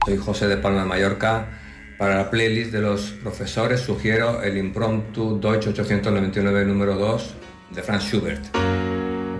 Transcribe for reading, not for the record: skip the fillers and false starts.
Soy José de Palma de Mallorca. Para la playlist de los profesores sugiero el Impromptu Deutsch 899 número 2 de Franz Schubert.